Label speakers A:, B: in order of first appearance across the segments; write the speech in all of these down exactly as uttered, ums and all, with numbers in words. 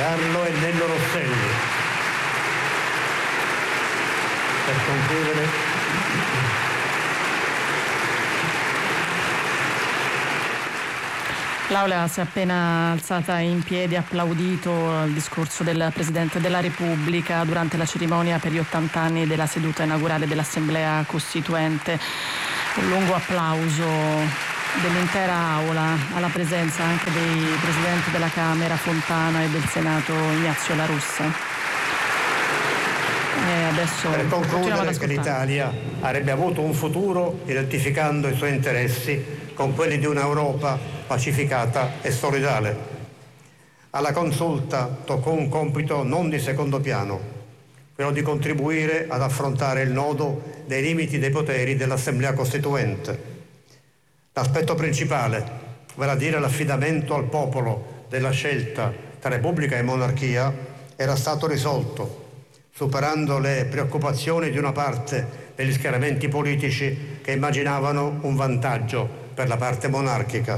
A: Carlo e Nello Rosselli. Per concludere,
B: l'Aula si è appena alzata in piedi, ha applaudito il discorso del Presidente della Repubblica durante la cerimonia per gli ottanta anni della seduta inaugurale dell'Assemblea Costituente. Un lungo applauso dell'intera Aula, alla presenza anche dei Presidenti della Camera Fontana e del Senato Ignazio La Russa. E adesso
A: per concludere che l'Italia avrebbe avuto un futuro identificando i suoi interessi con quelli di un'Europa pacificata e solidale. Alla Consulta toccò un compito non di secondo piano, quello di contribuire ad affrontare il nodo dei limiti dei poteri dell'Assemblea Costituente. L'aspetto principale, vale a dire l'affidamento al popolo della scelta tra Repubblica e monarchia, era stato risolto, superando le preoccupazioni di una parte degli schieramenti politici che immaginavano un vantaggio per la parte monarchica.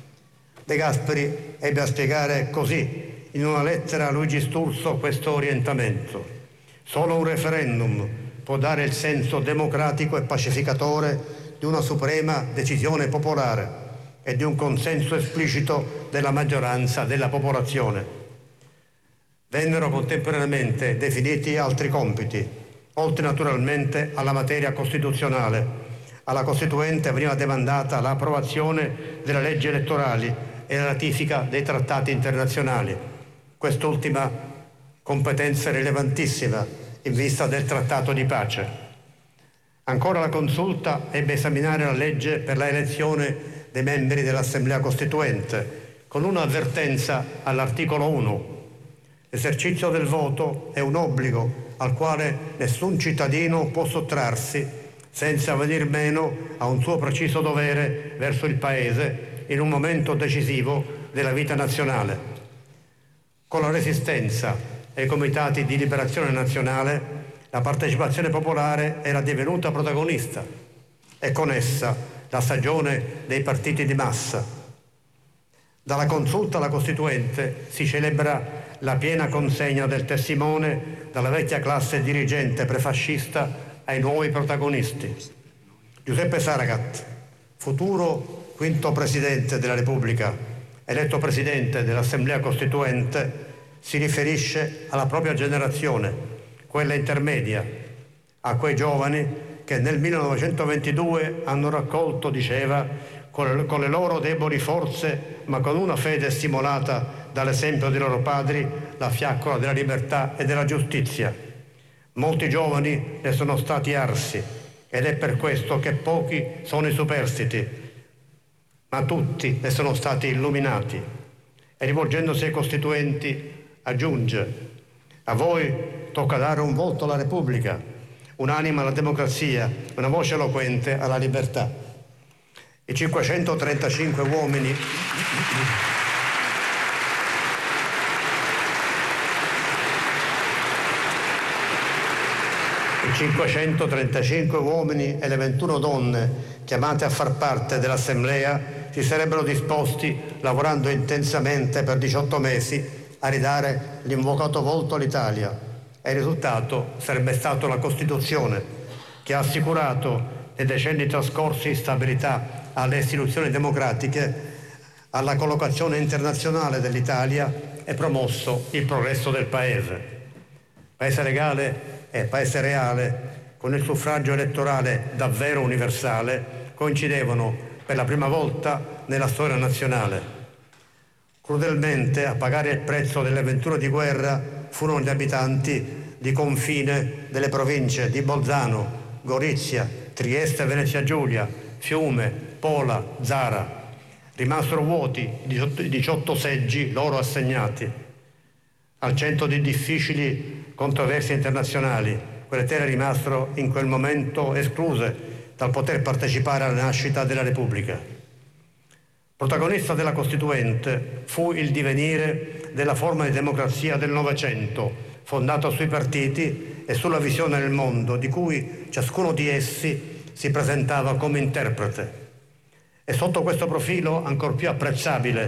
A: De Gasperi ebbe a spiegare così in una lettera a Luigi Sturzo questo orientamento: solo un referendum può dare il senso democratico e pacificatore di una suprema decisione popolare e di un consenso esplicito della maggioranza della popolazione. Vennero contemporaneamente definiti altri compiti, oltre naturalmente alla materia costituzionale. Alla Costituente veniva demandata l'approvazione delle leggi elettorali e la ratifica dei trattati internazionali. Quest'ultima competenza rilevantissima in vista del trattato di pace. Ancora la Consulta ebbe a esaminare la legge per la elezione dei membri dell'Assemblea Costituente, con una avvertenza all'articolo uno. L'esercizio del voto è un obbligo al quale nessun cittadino può sottrarsi senza venir meno a un suo preciso dovere verso il Paese in un momento decisivo della vita nazionale. Con la Resistenza e i comitati di liberazione nazionale, la partecipazione popolare era divenuta protagonista e con essa la stagione dei partiti di massa. Dalla Consulta alla Costituente si celebra la piena consegna del testimone dalla vecchia classe dirigente prefascista ai nuovi protagonisti. Giuseppe Saragat, futuro quinto Presidente della Repubblica, eletto Presidente dell'Assemblea Costituente, si riferisce alla propria generazione, quella intermedia, a quei giovani che nel millenovecentoventidue hanno raccolto, diceva, con le, con le loro deboli forze, ma con una fede stimolata dall'esempio dei loro padri, la fiaccola della libertà e della giustizia. Molti giovani ne sono stati arsi ed è per questo che pochi sono i superstiti, ma tutti ne sono stati illuminati. E rivolgendosi ai costituenti aggiunge: a voi tocca dare un volto alla Repubblica, un'anima alla democrazia, una voce eloquente alla libertà. I cinquecentotrentacinque uomini I cinquecentotrentacinque uomini e le ventuno donne chiamate a far parte dell'Assemblea si sarebbero disposti, lavorando intensamente per diciotto mesi, a ridare l'invocato volto all'Italia. E il risultato sarebbe stato la Costituzione, che ha assicurato nei decenni trascorsi stabilità alle istituzioni democratiche, alla collocazione internazionale dell'Italia e promosso il progresso del Paese. Paese legale e Paese reale, con il suffragio elettorale davvero universale, coincidevano per la prima volta nella storia nazionale. Crudelmente a pagare il prezzo delle avventure di guerra furono gli abitanti di confine delle province di Bolzano, Gorizia, Trieste e Venezia Giulia, Fiume, Pola, Zara. Rimasero vuoti diciotto seggi loro assegnati. Al centro di difficili controversie internazionali, quelle terre rimasero in quel momento escluse dal poter partecipare alla nascita della Repubblica. Protagonista della Costituente fu il divenire della forma di democrazia del Novecento, fondata sui partiti e sulla visione del mondo di cui ciascuno di essi si presentava come interprete. E sotto questo profilo ancor più apprezzabile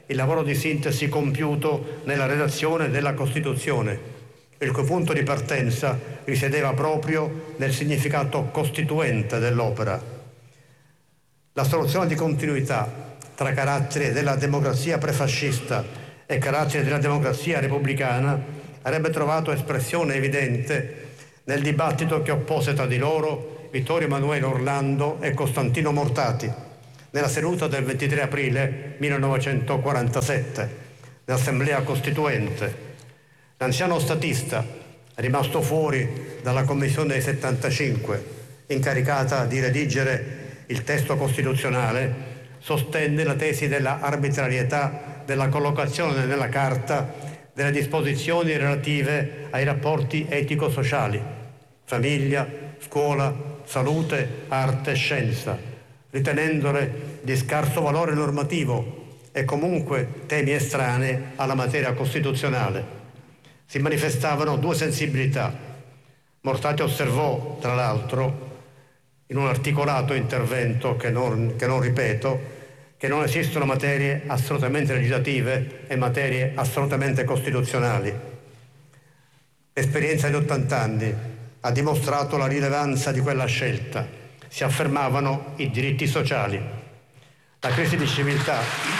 A: il lavoro di sintesi compiuto nella redazione della Costituzione, il cui punto di partenza risiedeva proprio nel significato costituente dell'opera. La soluzione di continuità tra caratteri della democrazia prefascista e caratteri della democrazia repubblicana avrebbe trovato espressione evidente nel dibattito che oppose tra di loro Vittorio Emanuele Orlando e Costantino Mortati nella seduta del ventitré aprile millenovecentoquarantasette, nell'Assemblea Costituente. L'anziano statista, rimasto fuori dalla Commissione dei settantacinque, incaricata di redigere il testo costituzionale, sostenne la tesi della arbitrarietà della collocazione nella Carta delle disposizioni relative ai rapporti etico-sociali, famiglia, scuola, salute, arte e scienza, ritenendole di scarso valore normativo e comunque temi estranei alla materia costituzionale. Si manifestavano due sensibilità. Mortati osservò, tra l'altro, in un articolato intervento che non, che non ripeto, che non esistono materie assolutamente legislative e materie assolutamente costituzionali. L'esperienza di ottanta anni ha dimostrato la rilevanza di quella scelta. Si affermavano i diritti sociali. La crisi di civiltà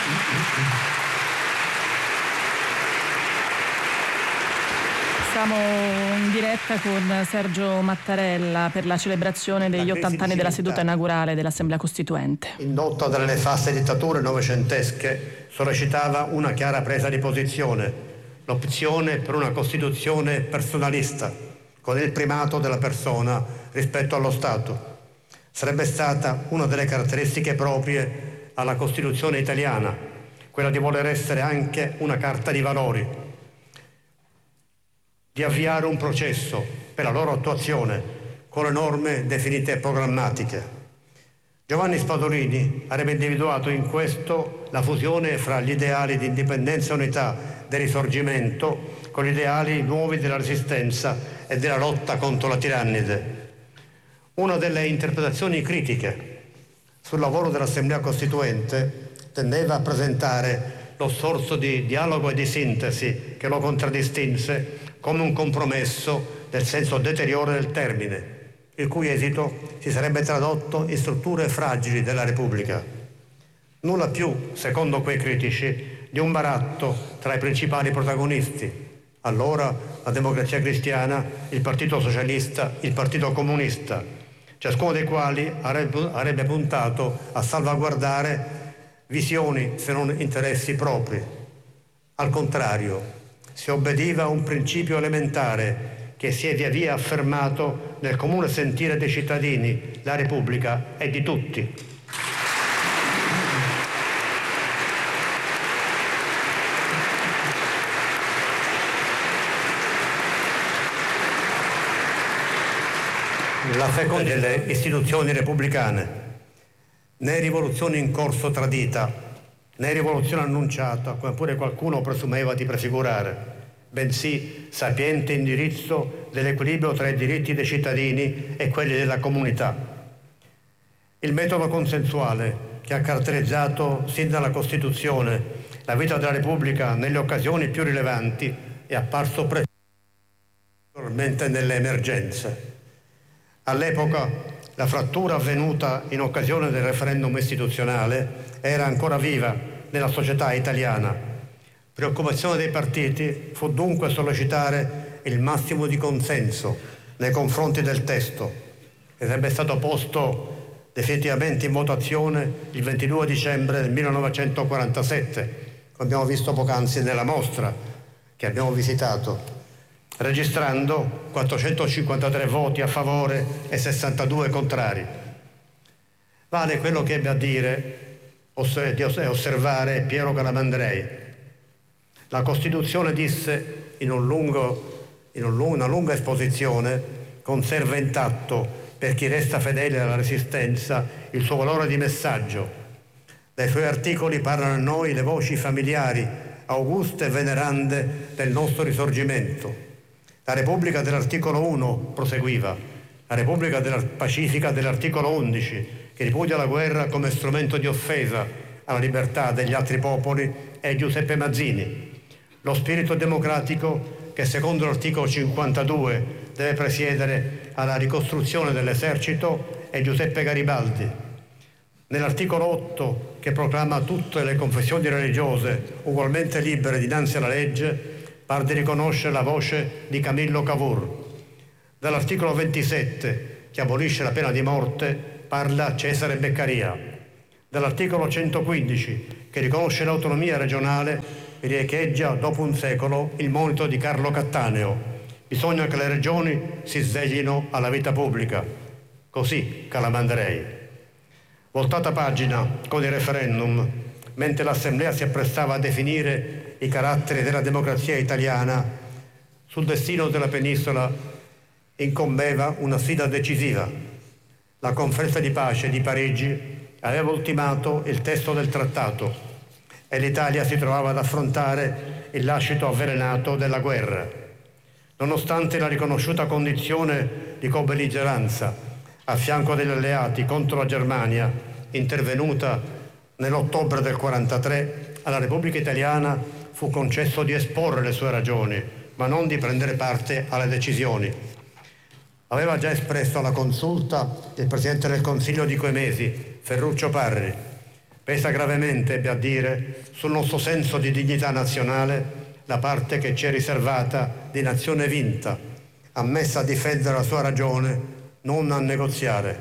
B: Siamo in diretta con Sergio Mattarella per la celebrazione degli ottanta anni della seduta inaugurale dell'Assemblea Costituente.
A: Indotta dalle nefaste dittature novecentesche, sollecitava una chiara presa di posizione, l'opzione per una Costituzione personalista, con il primato della persona rispetto allo Stato. Sarebbe stata una delle caratteristiche proprie alla Costituzione italiana, quella di voler essere anche una carta di valori, di avviare un processo per la loro attuazione con le norme definite programmatiche. Giovanni Spadolini avrebbe individuato in questo la fusione fra gli ideali di indipendenza e unità del Risorgimento con gli ideali nuovi della Resistenza e della lotta contro la tirannide. Una delle interpretazioni critiche sul lavoro dell'Assemblea Costituente tendeva a presentare lo sforzo di dialogo e di sintesi che lo contraddistinse come un compromesso nel senso deteriore del termine, il cui esito si sarebbe tradotto in strutture fragili della Repubblica. Nulla più, secondo quei critici, di un baratto tra i principali protagonisti, allora la Democrazia Cristiana, il Partito Socialista, il Partito Comunista, ciascuno dei quali avrebbe, avrebbe puntato a salvaguardare visioni se non interessi propri. Al contrario, si obbediva a un principio elementare che si è via via affermato nel comune sentire dei cittadini: la Repubblica è di tutti. La fecondità delle istituzioni repubblicane, né rivoluzione in corso tradita, né rivoluzione annunciata, come pure qualcuno presumeva di prefigurare, bensì sapiente indirizzo dell'equilibrio tra i diritti dei cittadini e quelli della comunità. Il metodo consensuale che ha caratterizzato sin dalla Costituzione la vita della Repubblica nelle occasioni più rilevanti è apparso particolarmente nelle emergenze. All'epoca la frattura avvenuta in occasione del referendum istituzionale era ancora viva nella società italiana. Preoccupazione dei partiti fu dunque sollecitare il massimo di consenso nei confronti del testo, che sarebbe stato posto definitivamente in votazione il ventidue dicembre del millenovecentoquarantasette, come abbiamo visto poc'anzi nella mostra che abbiamo visitato, registrando quattrocentocinquantatré voti a favore e sessantadue contrari. Vale quello che ebbe a dire e osservare Piero Calamandrei. La Costituzione, disse in, un lungo, in un, una lunga esposizione, conserva intatto per chi resta fedele alla Resistenza il suo valore di messaggio. Dai suoi articoli parlano a noi le voci familiari, auguste e venerande del nostro Risorgimento. La Repubblica dell'articolo uno, proseguiva, la Repubblica della Pacifica dell'articolo undici, che ripudia la guerra come strumento di offesa alla libertà degli altri popoli, è e Giuseppe Mazzini. Lo spirito democratico che secondo l'articolo cinquantadue deve presiedere alla ricostruzione dell'esercito è Giuseppe Garibaldi. Nell'articolo otto, che proclama tutte le confessioni religiose ugualmente libere dinanzi alla legge, par di riconoscere la voce di Camillo Cavour. Dall'articolo ventisette, che abolisce la pena di morte, parla Cesare Beccaria. Dall'articolo centoquindici, che riconosce l'autonomia regionale, riecheggia dopo un secolo il monito di Carlo Cattaneo. Bisogna che le regioni si sveglino alla vita pubblica. Così Calamandrei. Voltata pagina con il referendum, mentre l'Assemblea si apprestava a definire i caratteri della democrazia italiana, sul destino della penisola incombeva una sfida decisiva. La conferenza di pace di Parigi aveva ultimato il testo del trattato e l'Italia si trovava ad affrontare il lascito avvelenato della guerra. Nonostante la riconosciuta condizione di co-belligeranza a fianco degli alleati contro la Germania, intervenuta nell'ottobre del quarantatré, alla Repubblica Italiana fu concesso di esporre le sue ragioni, ma non di prendere parte alle decisioni. Aveva già espresso alla consulta il Presidente del Consiglio di quei mesi, Ferruccio Parri. Pesa gravemente, ebbe a dire, sul nostro senso di dignità nazionale la parte che ci è riservata di nazione vinta, ammessa a difendere la sua ragione, non a negoziare.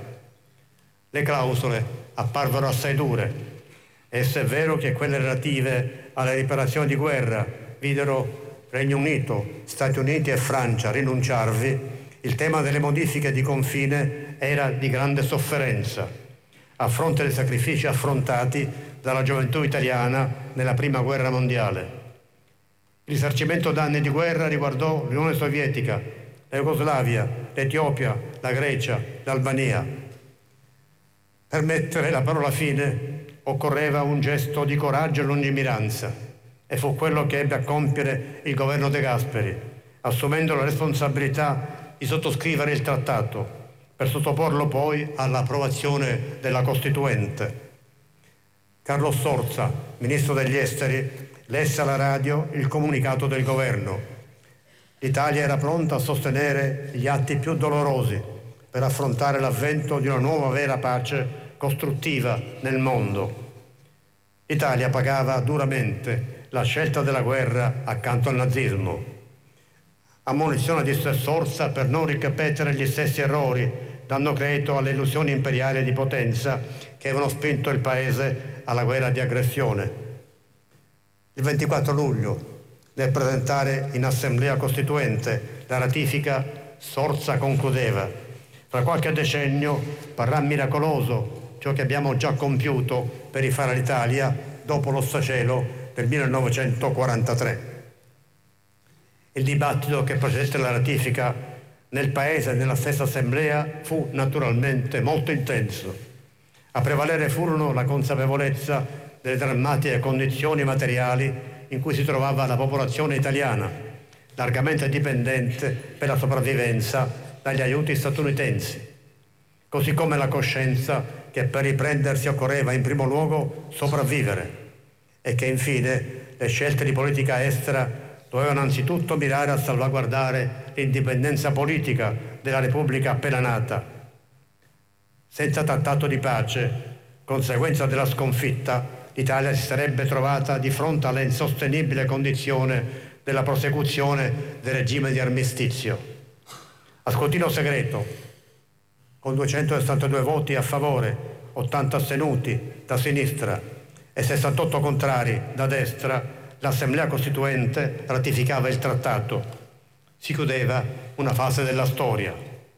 A: Le clausole apparvero assai dure, e se è vero che quelle relative alle riparazioni di guerra videro Regno Unito, Stati Uniti e Francia rinunciarvi, il tema delle modifiche di confine era di grande sofferenza, a fronte dei sacrifici affrontati dalla gioventù italiana nella Prima Guerra Mondiale. Il risarcimento danni di guerra riguardò l'Unione Sovietica, la Jugoslavia, l'Etiopia, la Grecia, l'Albania. Per mettere la parola fine occorreva un gesto di coraggio e lungimiranza, e fu quello che ebbe a compiere il governo De Gasperi, assumendo la responsabilità di sottoscrivere il trattato, per sottoporlo poi all'approvazione della Costituente. Carlo Sforza, ministro degli Esteri, lesse alla radio il comunicato del governo. L'Italia era pronta a sostenere gli atti più dolorosi per affrontare l'avvento di una nuova vera pace costruttiva nel mondo. L'Italia pagava duramente la scelta della guerra accanto al nazismo. Ammonizione di Sforza per non ripetere gli stessi errori, dando credito alle illusioni imperiali di potenza che avevano spinto il paese alla guerra di aggressione. Il ventiquattro luglio, nel presentare in Assemblea Costituente la ratifica, Sforza concludeva: fra qualche decennio parrà miracoloso ciò che abbiamo già compiuto per rifare l'Italia dopo lo sfacelo del millenovecentoquarantatré. Il dibattito che precedette la ratifica nel Paese e nella stessa Assemblea fu naturalmente molto intenso. A prevalere furono la consapevolezza delle drammatiche condizioni materiali in cui si trovava la popolazione italiana, largamente dipendente per la sopravvivenza dagli aiuti statunitensi, così come la coscienza che per riprendersi occorreva in primo luogo sopravvivere e che infine le scelte di politica estera dovevano anzitutto mirare a salvaguardare l'indipendenza politica della Repubblica appena nata. Senza trattato di pace, conseguenza della sconfitta, l'Italia si sarebbe trovata di fronte alla insostenibile condizione della prosecuzione del regime di armistizio. A scrutinio segreto, con duecentosessantadue voti a favore, ottanta astenuti da sinistra e sessantotto contrari da destra, l'Assemblea Costituente ratificava il trattato. Si chiudeva una fase della storia.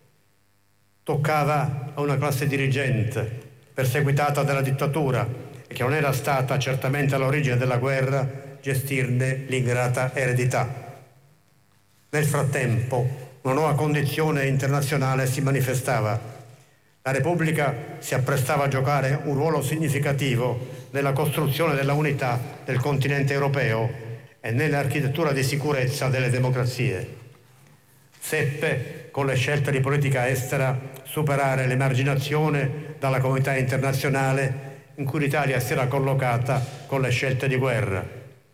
A: Toccava a una classe dirigente perseguitata dalla dittatura e che non era stata certamente all'origine della guerra gestirne l'ingrata eredità. Nel frattempo una nuova condizione internazionale si manifestava. La Repubblica si apprestava a giocare un ruolo significativo nella costruzione della unità del continente europeo e nell'architettura di sicurezza delle democrazie. Seppe, con le scelte di politica estera, superare l'emarginazione dalla comunità internazionale in cui l'Italia si era collocata con le scelte di guerra.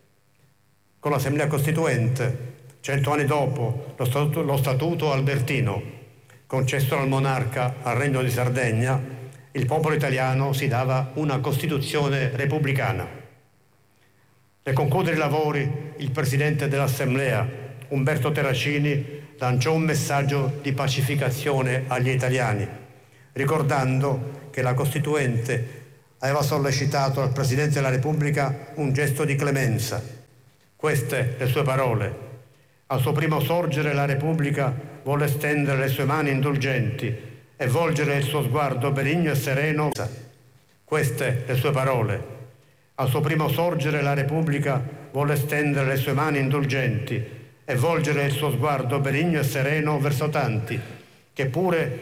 A: con l'Assemblea Costituente, cento anni dopo lo statuto, lo statuto albertino, concesso dal monarca al Regno di Sardegna, il popolo italiano si dava una Costituzione repubblicana. Nel concludere i lavori, il Presidente dell'Assemblea, Umberto Terracini, lanciò un messaggio di pacificazione agli italiani, ricordando che la Costituente aveva sollecitato al Presidente della Repubblica un gesto di clemenza. Queste le sue parole. Al suo primo sorgere la Repubblica volle stendere le sue mani indulgenti e volgere il suo sguardo benigno e sereno. Queste le sue parole. Al suo primo sorgere la Repubblica volle stendere le sue mani indulgenti e volgere il suo sguardo benigno e sereno verso tanti che pure